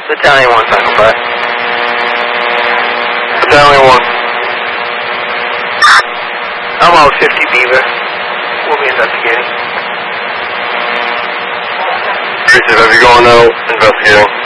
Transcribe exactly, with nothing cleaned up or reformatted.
Battalion one, Cycle five. Battalion one. I'm out fifty Beaver. We'll be investigating. Appreciate it. If you're going out, investigating.